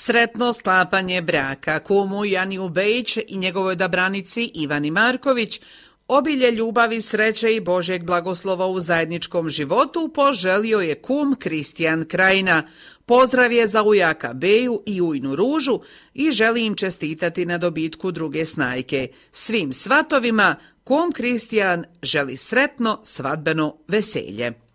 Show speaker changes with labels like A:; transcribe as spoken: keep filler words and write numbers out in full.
A: Sretno sklapanje braka kumu Janiju Bejić i njegovoj odabranici Ivani Marković, obilje ljubavi, sreće i Božjeg blagoslova u zajedničkom životu poželio je kum Kristijan Krajina. Pozdrav je za ujaka Beju i ujnu Ružu i želi im čestitati na dobitku druge snajke. Svim svatovima kum Kristijan želi sretno svadbeno veselje.